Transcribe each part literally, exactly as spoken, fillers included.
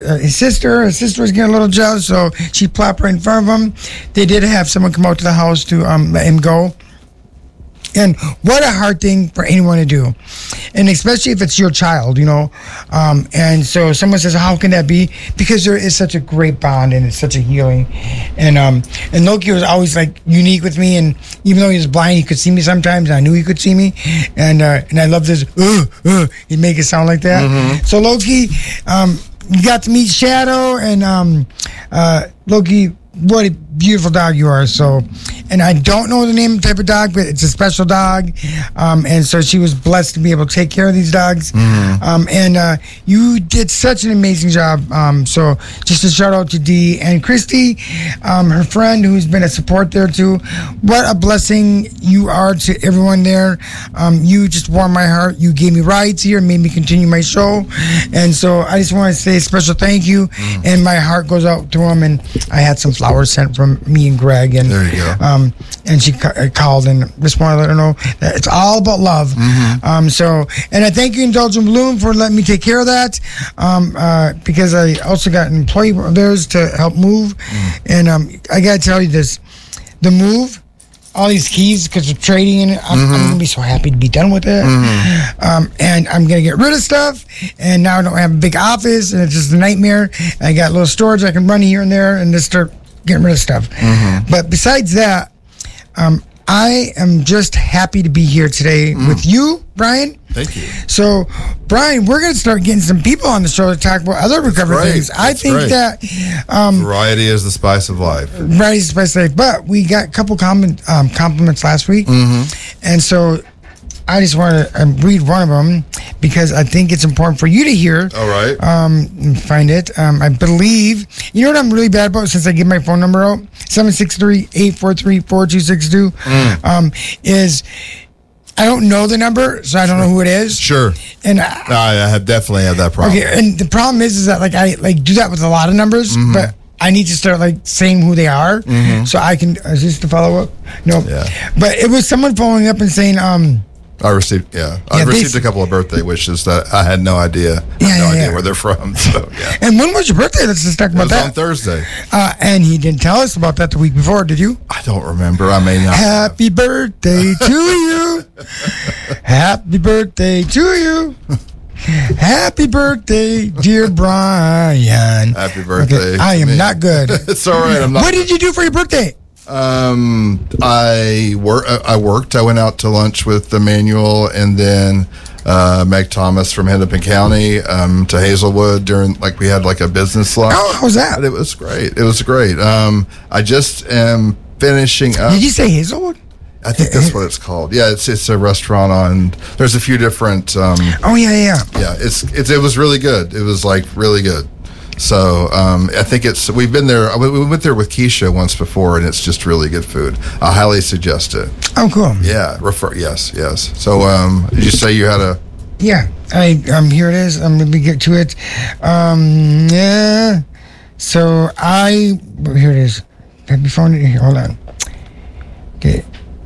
uh, his sister. His sister was getting a little jealous, so she plopped right in front of him. They did have someone come out to the house to um, let him go. And what a hard thing for anyone to do. And especially if it's your child, you know. Um, and so someone says, how can that be? Because there is such a great bond and it's such a healing. And um, and Loki was always like unique with me. And even though he was blind, he could see me sometimes. And I knew he could see me. And uh, and I loved this, uh, uh, he'd make it sound like that. Mm-hmm. So Loki, um, you got to meet Shadow. And um, uh, Loki, what a beautiful dog you are. So, and I don't know the name type of dog, but it's a special dog. Um, and so she was blessed to be able to take care of these dogs. Mm-hmm. Um, and uh, you did such an amazing job. Um, so just a shout out to Dee and Christy, um, her friend who's been a support there too. What a blessing you are to everyone there. Um, you just warmed my heart. You gave me rides here and made me continue my show. And so I just want to say a special thank you. Mm-hmm. And my heart goes out to them. And I had some flowers sent from me and Greg. And there you go. Um, and she ca- called and just wanted to let her know that it's all about love. Mm-hmm. Um, so, and I thank you, Indulgent Bloom, for letting me take care of that. Um, uh, because I also got an employee of theirs to help move. Mm. And um, I got to tell you this, the move, all these keys, because of trading in it, I'm, mm-hmm. I'm going to be so happy to be done with it. Mm-hmm. Um, and I'm going to get rid of stuff. And now I don't have a big office, and it's just a nightmare. I got a little storage I can run here and there and just start getting rid of stuff. Mm-hmm. But besides that, um, I am just happy to be here today mm. with you, Brian. Thank you. So, Brian, we're going to start getting some people on the show to talk about other recovery right. things. I That's think right. that um, variety is the spice of life. Variety is the spice of life. But we got a couple comment, um, compliments last week, mm-hmm. and so I just want to um, read one of them because I think it's important for you to hear. All right. Um, find it. Um, I believe, you know what I'm really bad about since I give my phone number out? seven six three, eight four three, four two six two Mm. Um, is I don't know the number, so I don't know who it is. Sure. And I, I have definitely had that problem. Okay, and the problem is, is that like I like do that with a lot of numbers, mm-hmm. but I need to start like saying who they are, mm-hmm. so I can. Is this the follow up? No. Yeah. But it was someone following up and saying, um. I received, yeah, I yeah, received they, a couple of birthday wishes that I had no idea, I yeah, had no yeah, idea yeah. where they're from. So, yeah. And when was your birthday? Let's just talk about it was that. on Thursday. Uh, and he didn't tell us about that the week before, did you? I don't remember. I may not. Happy have. birthday to you. Happy birthday to you. Happy birthday, dear Brian. Happy birthday. Okay, I am me. not good. It's all right. I'm not. What did you do for your birthday? Um, I wor- I worked. I went out to lunch with Emmanuel and then uh, Meg Thomas from Hennepin County um, to Hazelwood during like we had like a business lunch. Oh, how was that? It was great. It was great. Um, I just am finishing up. Did you say Hazelwood? I think that's what it's called. Yeah, it's it's a restaurant on. There's a few different. Um, oh yeah, yeah. Yeah, it's it's it was really good. It was like really good. So um, I think it's we've been there. We went there with Keisha once before, and it's just really good food. I highly suggest it. Oh, cool. Yeah, refer. Yes, yes. So um, did you say you had a? Yeah, I um here it is. I'm gonna get to it. Um, yeah. So I here it is. Have you found it? Here, hold on. Okay.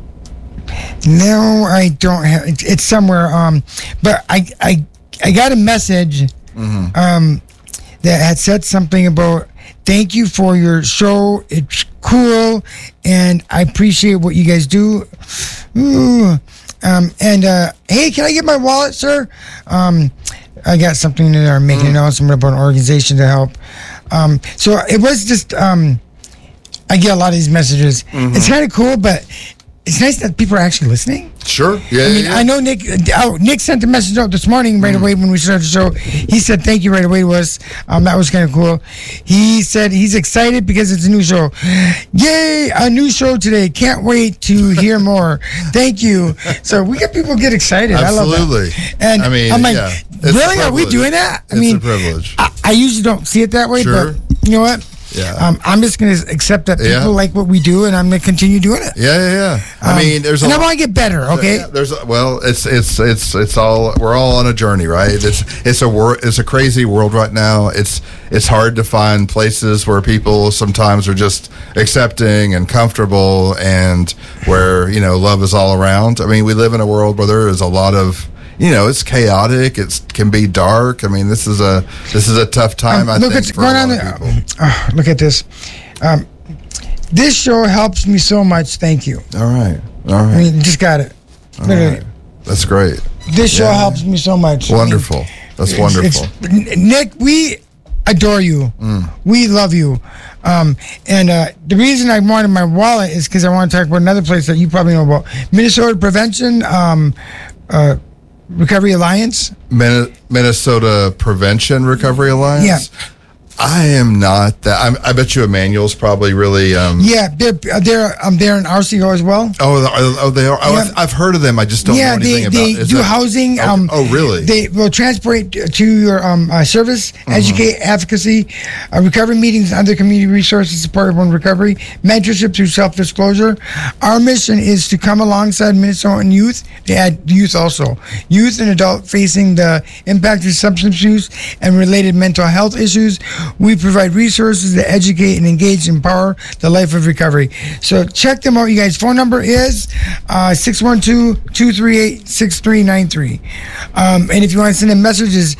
No, I don't have. It's, it's somewhere. Um, but I I I got a message. Mm-hmm. Um. That had said something about thank you for your show. It's cool, and I appreciate what you guys do. Ooh. Um, and uh, hey, can I get my wallet, sir? Um, I got something there. I'm making mm. an announcement about an organization to help. Um, so it was just um, I get a lot of these messages. Mm-hmm. It's kind of cool, but it's nice that people are actually listening. Sure. Yeah. I mean, yeah. I know Nick. Oh, Nick sent a message out this morning right mm. away when we started the show. He said thank you right away to us. Um, that was kind of cool. He said he's excited because it's a new show. Yay! A new show today. Can't wait to hear more. Thank you. So we get people get excited. Absolutely. I love that. And I mean, I'm like, yeah. really? Are we doing that? I it's mean, a privilege. I, I usually don't see it that way, sure. but you know what? Yeah. Um, I'm just going to accept that people yeah. like what we do, and I'm going to continue doing it. Yeah, yeah, yeah. I um, mean, there's a and I lot, want to get better. Okay. Yeah, there's a, well, it's it's it's it's all we're all on a journey, right? It's it's a wor- it's a crazy world right now. It's it's hard to find places where people sometimes are just accepting and comfortable, and where you know love is all around. I mean, we live in a world where there is a lot of you know, it's chaotic. It can be dark. I mean, this is a this is a tough time. Um, I look think at for going a on lot the, of people. uh, look at this. Um, this show helps me so much. Thank you. All right, all right. I mean, just got it. All Literally. right. That's great. This show Yeah. helps me so much. Wonderful. I mean, That's it's- wonderful. it's- Nick, we adore you. Mm. We love you. Um, and uh, the reason I wanted my wallet is because I want to talk about another place that you probably know about. Minnesota Prevention um, uh, Recovery Alliance. Min- Minnesota Prevention Recovery Alliance. Yeah. I am not that. I'm, I bet you Emmanuel's probably really. Um, Yeah, they're they're um, they're in R C O as well. Oh, the- oh, they are. Oh, Yeah. I've, I've heard of them. I just don't Yeah, know they, anything they about. Is do that- housing. Okay. Um, oh, really? They will transport to your um, uh, service, educate, advocacy, uh, recovery meetings, and other community resources supported on recovery, mentorship through self-disclosure. Our mission is to come alongside Minnesotan youth. They add youth also, youth and adult facing the impact of substance use and related mental health issues. We provide resources to educate and engage, and empower the life of recovery. So check them out, you guys. Phone number is uh, six one two, two three eight, six three nine three. Um, and if you want to send in messages,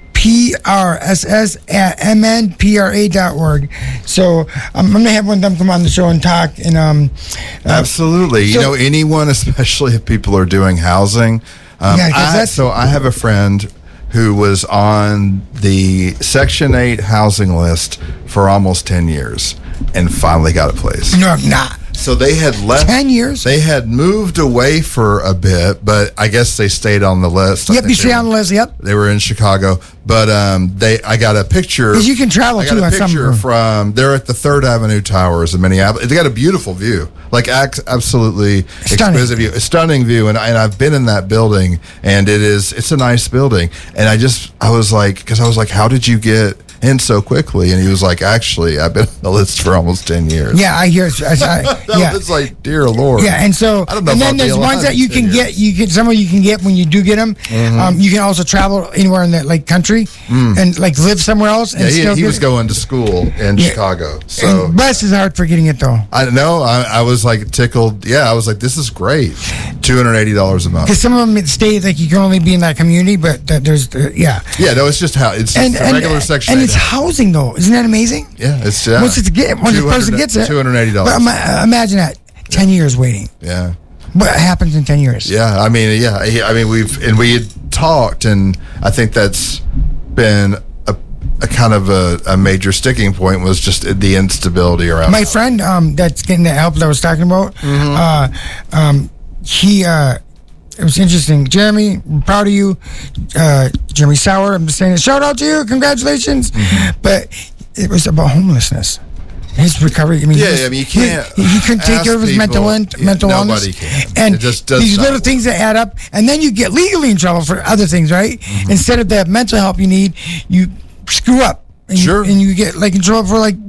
P R S S at M N P R A dot org. So um, I'm going to have one of them come on the show and talk. And um, uh, Absolutely. so- you know, anyone, especially if people are doing housing. Um, Yeah, 'cause I, that's- so I have a friend who was on the Section eight housing list for almost ten years and finally got a place. no, I'm not. So they had left. ten years? They had moved away for a bit, but I guess they stayed on the list. I Yep, think you they stay were- on the list. Yep. They were in Chicago, but um, they. I got a picture. 'Cause you can travel, I got too, a on some of picture them. from. They're at the Third Avenue Towers in Minneapolis. They got a beautiful view, like ac- absolutely Stunning. exquisite view, a stunning view. And, I- and I've been in that building, and it is. It's a nice building. And I just, I was like, because I was like, how did you get in so quickly? And he was like, actually, I've been on the list for almost ten years. Yeah, I hear. I, I, yeah. It's like, dear Lord. Yeah, and so I don't know and if then I'll be there's alive ones that in you ten can years. get. You can some of you can get when you do get them. Mm-hmm. Um, you can also travel anywhere in the like country and like live somewhere else. And Mm. Yeah, he, still he get was it. going to school in Yeah. Chicago. So And bless his heart for getting it though, I know. I, I was like tickled. Yeah, I was like, this is great. two hundred eighty dollars a month. because some of them stay like you can only be in that community, but th- there's uh, yeah. Yeah, no, it's just how it's just And a and, regular section. and eight it's house. housing though. Isn't that amazing? Yeah, it's yeah. Once it's get once the person gets it, two hundred eighty But dollars. ima- imagine that ten years waiting. Yeah, What happens in ten years? yeah. I mean, yeah. he- I mean, we've and we had talked, and I think that's been a, a kind of a, a major sticking point was just the instability around. My friend um, that's getting the help that I was talking about, Mm-hmm. uh, um, he, uh, it was interesting. Jeremy, I'm proud of you. Uh, Jeremy Sauer, I'm just saying, it. Shout out to you. Congratulations. Mm-hmm. But it was about homelessness. His recovery. I mean, Yeah, he was- I mean, you can't He, he couldn't take ask care of his people- mental en- yeah, mental nobody wellness. can. And It just does these not little work. things that add up, and then you get legally in trouble for other things, right? Mm-hmm. Instead of the mental help you need, you screw up. And Sure. You, and you get like in trouble for like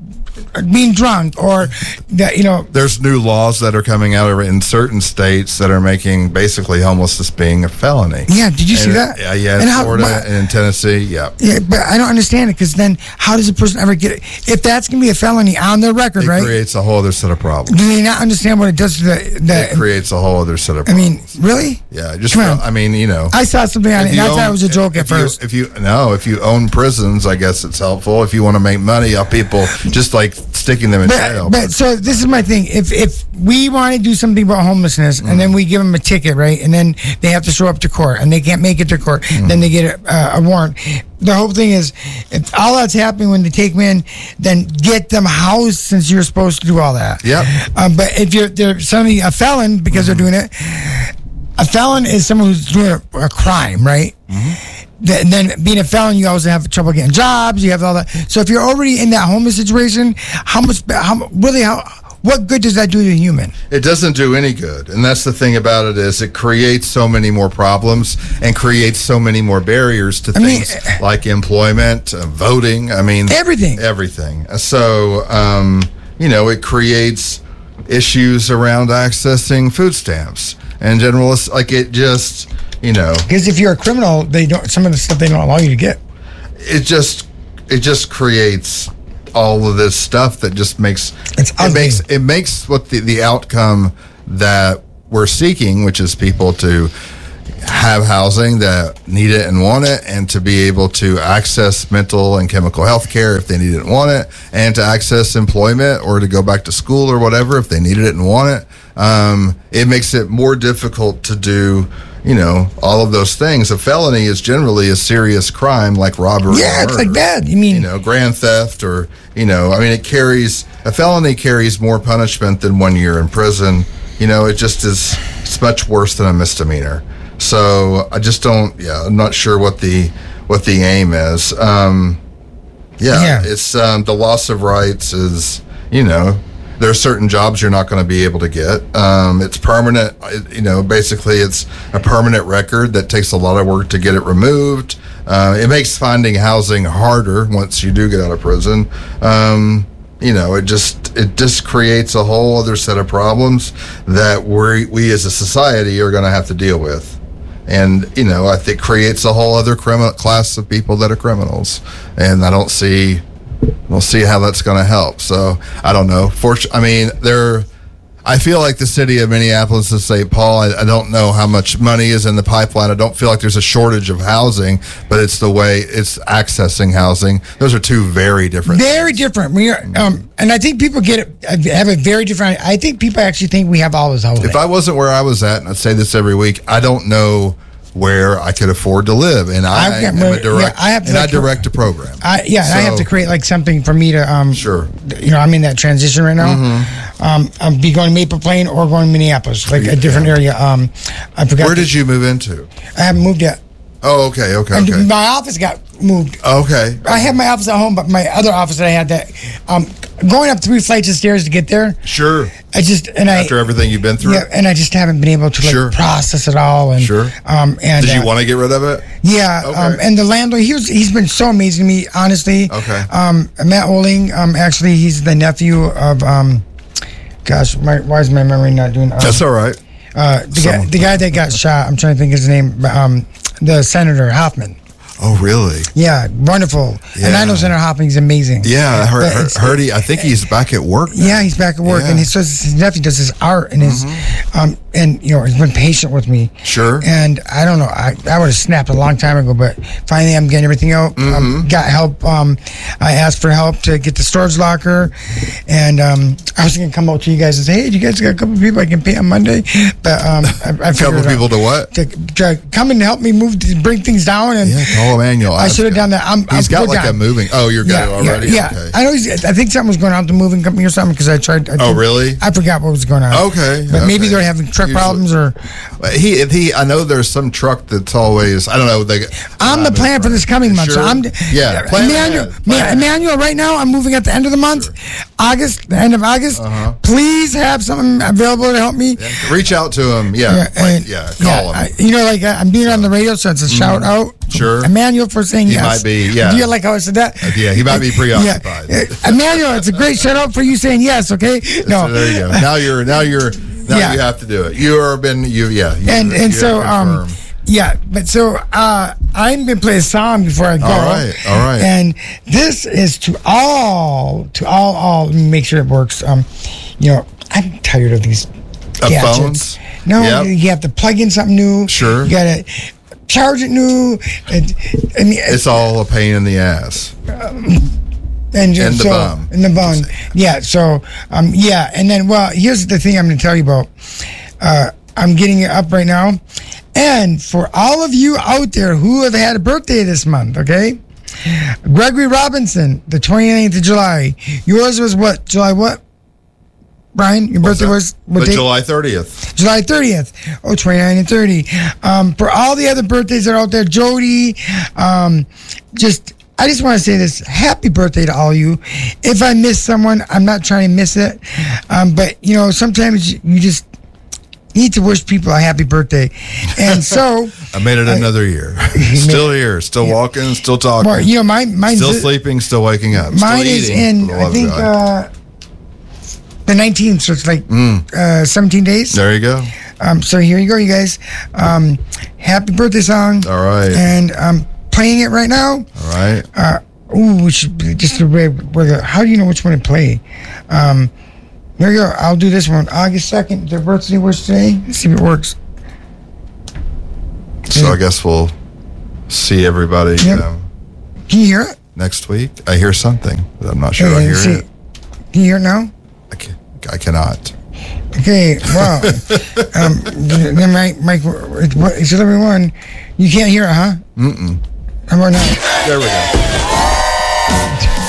being drunk or that you know. There's new laws that are coming out in certain states that are making basically homelessness being a felony. Yeah, did you see And, that? Yeah, yeah, in And how- Florida but- and in Tennessee. Yeah. Yeah, but I don't understand it because then how does a person ever get it? If that's gonna be a felony on their record, It right? creates a whole other set of problems. Do they not understand what it does to the? It the creates a whole other set of I problems. mean, really? yeah, just Come on. I mean, you know. I saw something on it, if and you I thought it own- was a joke at if you- first. If you no, if you own prisons, I guess it's helpful. If you want to make money off people, just like sticking them in jail. But, but so this is my thing. If if we want to do something about homelessness, and then we give them a ticket, right, and then they have to show up to court, and they can't make it to court, then they get a, uh, a warrant. The whole thing is, if all that's happening when they take them in, then get them housed since you're supposed to do all that. Yep. Um, but if you're they're suddenly a felon because they're doing it, a felon is someone who's doing a, a crime, right? Th- And then being a felon, you also have trouble getting jobs. You have all that. So if you're already in that homeless situation, how much? How really? How? What good does that do to a human? It doesn't do any good, and that's the thing about it is it creates so many more problems and creates so many more barriers to I mean, things like employment, uh, voting. I mean, Everything. everything. So, um, you know, it creates issues around accessing food stamps and general. Like it just, you know, Because if you're a criminal, they don't. Some of the stuff they don't allow you to get. it just it just creates all of this stuff that just makes It's it ugly. makes it makes what the, the outcome that we're seeking, which is people to have housing that need it and want it, and to be able to access mental and chemical health care if they need it and want it, and to access employment or to go back to school or whatever if they needed it and want it. Um, it makes it more difficult to do, you know, all of those things. A felony is generally a serious crime like robbery. Yeah, or it's murder. like that. You mean, You know, grand theft, or, you know, I mean, it carries, a felony carries more punishment than one year in prison. You know, it just is, it's much worse than a misdemeanor. So I just don't, yeah, I'm not sure what the, what the aim is. Um, yeah, Yeah. it's, um, the loss of rights is, you know, there are certain jobs you're not going to be able to get. Um, it's permanent, it- you know, basically it's a permanent record that takes a lot of work to get it removed. Uh, it makes finding housing harder once you do get out of prison. Um, you know, it just it just creates a whole other set of problems that we we as a society are going to have to deal with. And, you know, I think creates a whole other criminal class of people that are criminals. And I don't see we'll see how that's going to help. So I don't know. Fortu- I mean, there. I feel like the city of Minneapolis and Saint Paul. I, I don't know how much money is in the pipeline. I don't feel like there's a shortage of housing, but it's the way it's accessing housing. Those are two very different. very different. We are, um, and I think people get it, have a very different. I think people actually think we have all this housing. If I wasn't where I was at, and I say this every week, I don't know where I could afford to live, and I I've got am more- a direct, yeah, I have to and I like- direct a program. I, yeah, and I have So- to create like something for me to, um, Sure. you know, I'm in that transition right now. Um, I'll be going to Maple Plain or going to Minneapolis, like a different area. Um, I forgot. Where to- did you move into? I haven't moved yet. Oh, okay, okay, And okay, my office got moved. okay. I have my office at home, but my other office that I had that, um, going up three flights of stairs to get there. Sure. I just and I After everything you've been through. yeah, and I just haven't been able to like Sure. process it all. And Sure. Um, and Did you uh, want to get rid of it? Yeah, Okay. um, and the landlord, he was, he's been so amazing to me, honestly. Okay. Um, Matt Oling, um, actually, he's the nephew of, um, gosh, my, why is my memory not doing? Um, That's all right. uh, the guy, Someone- the guy that got shot. I'm trying to think of his name. Um, the Senator Hoffman. Oh, really? Yeah, wonderful. And I Yeah. know Senator Hoffman. He's amazing. Yeah, I heard, But heard, it's- heard he. I think he's back at work now. Yeah, he's back at work, Yeah. and his, his nephew does his art, and his, um, and you know, he's been patient with me. Sure. And I don't know, I, I would have snapped a long time ago, but finally I'm getting everything out. Mm-hmm. Um, got help. Um, I asked for help to get the storage locker, and um, I was gonna come out to you guys and say, hey, you guys got a couple of people I can pay on Monday, but um, I, I A figured couple it out. people to what? To, to come and help me move, to bring things down, and Yeah, call Emmanuel. I Ask should have him. done that. I'm, He's I'm, got we're like done. a moving. Oh, you're Yeah, good yeah, already. yeah. Okay. I know. He's, I think something was going on with the moving company or something because I tried. I Oh, think- really? I forgot what was going on. Okay, but maybe okay. they're having truck Usually- problems or. He if he. I know there's some truck that's always. I don't know. They, I'm the plan for this coming month. So Sure. I'm. Yeah, plan Emmanuel, ahead, plan Ma- ahead. Emmanuel, right now I'm moving at the end of the month, August, the end of August. Uh-huh. Please have something available to help me. Reach out to him. Yeah, Yeah, like, and- yeah. Call him. I- you know, like uh, I'm being on the radio, so it's a shout out. Sure. Emmanuel for saying He yes. might be, yeah. Do you like how I said that? yeah, he might be preoccupied. Yeah. Uh, Emmanuel, it's a great shout out for you saying yes. Okay. No. So there you go. Now you're. Now you're. Now Yeah. you have to do it. You are been. You yeah. You, and and you so have um confirmed. yeah, but so uh I'm gonna play a song before I go. All right, all right. And this is to all to all all let me make sure it works. Um, you know, I'm tired of these Of gadgets. phones? No, Yep. you have to plug in something new. Sure. You gotta charge it new. And, I mean, It's all a pain in the ass. and just And the so, bum. And the bum. Yeah. So, um, yeah. And then, well, here's the thing I'm going to tell you about. Uh, I'm getting it up right now. And for all of you out there who have had a birthday this month, okay? Gregory Robinson, the twenty-ninth of July. Yours was what? July what? Brian, your birthday was what But date? July thirtieth. July thirtieth. Oh, twenty-nine and thirty. Um, for all the other birthdays that are out there, Jody, um, just, I just want to say this. Happy birthday to all you. If I miss someone, I'm not trying to miss it. Um, but, you know, sometimes you just need to wish people a happy birthday. And so, I made it another year. Still here. Still walking. Still talking. well, you know, mine, mine's, still sleeping. Still waking up. mine still is eating, in, for the I love of think, God. uh, the nineteenth, so it's like Mm. uh, seventeen days. There you go. Um, so here you go, you guys. Um, happy birthday song. All right. And I'm playing it right now. All right. Uh, ooh, we should be- just the way where the, how do you know which one to play? Um, here you go. I'll do this one. August second, their birthday was today. Let's see if it works. So I guess we'll see everybody Yep. um, Can you hear it? next week. I hear something, but I'm not sure I Okay, hear see- it. Can you hear it now? I, can, I cannot. Okay, well, um, then Mike, Mike, what, it's eleven one. You can't hear it, huh? Mm-mm. How about now? There we go.